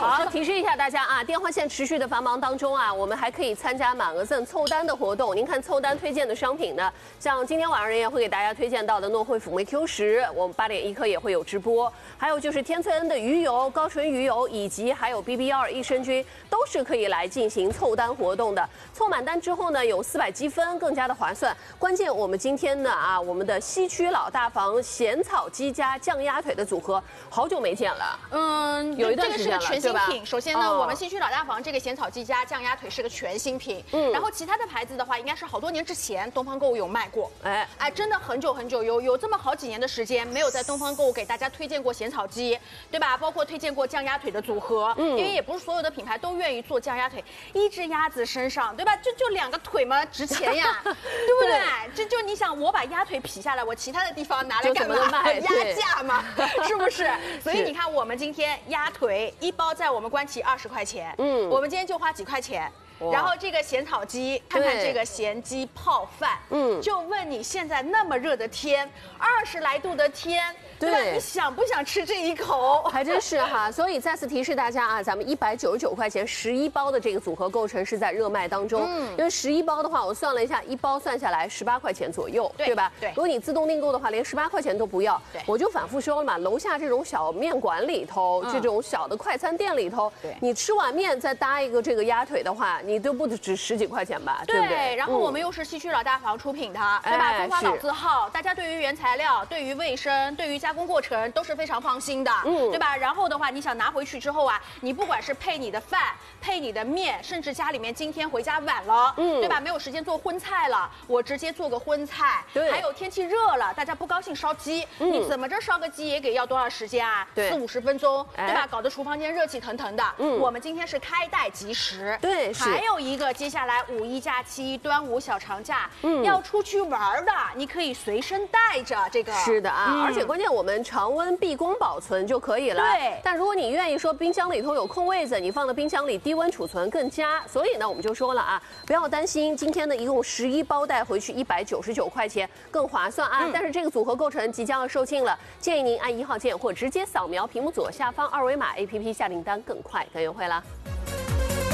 好，提示一下大家啊，电话线持续的繁忙当中啊，我们还可以参加满额赠凑单的活动。您看凑单推荐的商品呢，像今天晚上人也会给大家推荐到的诺惠辅酶 Q10，我们8点1刻也会有直播。还有就是天萃恩的鱼油、高纯鱼油，以及还有 BB2益生菌，都是可以来进行凑单活动的。凑满单之后呢，有400积分，更加的划算。关键我们今天呢啊，我们的西区老大房咸草鸡加酱鸭腿的组合，好久没见了。有一段时间了， 这个是个全新品。首先呢， 哦我们西区老大房这个咸草鸡加酱鸭腿是个全新品。然后其他的牌子的话，应该是好多年之前东方购物有卖过。哎，真的很久很久，有这么好几年的时间，没有在东方购物给大家推荐过咸草鸡，对吧？包括推荐过酱鸭腿的组合。因为也不是所有的品牌都愿意做酱鸭腿，一只鸭子身上，对吧？就2个腿嘛，值钱呀，对不对？就你想，我把鸭腿劈下来，我其他的地方拿来干嘛？压价嘛，是不是？所以你看，我们今天鸭腿一包在我们官旗20块钱，我们今天就花几块钱。然后这个咸草鸡，看看这个咸鸡泡饭，就问你现在那么热的天，20来度的天，对吧？你想不想吃这一口？ 还真是哈，所以再次提示大家啊，咱们199块钱11包的这个组合构成是在热卖当中，因为11包的话，我算了一下，一包算下来18块钱左右，对吧？对。如果你自动订购的话，连18块钱都不要。对。我就反复说了嘛，楼下这种小面馆里头，这种小的快餐店里头，你吃碗面再搭一个这个鸭腿的话，你都不止10几块钱吧，对不对？ 然后我们又是西区老大房出品的，对吧？中华老字号，大家对于原材料、对于卫生、对于加工过程都是非常放心的，对吧？然后的话，你想拿回去之后啊，你不管是配你的饭、配你的面，甚至家里面今天回家晚了，对吧？没有时间做荤菜了，我直接做个荤菜。对。还有天气热了，大家不高兴烧鸡，你怎么着烧个鸡也给要多少时间啊？40、50分钟，对吧？搞得厨房间热气腾腾的。我们今天是开袋即食，对，还有一个接下来5一假期、端午小长假，要出去玩的，你可以随身带着这个。 是的啊，而且关键我们常温避工保存就可以了。对。但如果你愿意说冰箱里头有空位子，你放到冰箱里低温储存更佳。所以呢，我们就说了啊，不要担心，今天呢一共11包带回去199块钱，更划算啊。但是这个组合构成即将要售罄了，建议您按1号键或直接扫描屏幕左下方2维码 APP 下订单更快更优惠啦。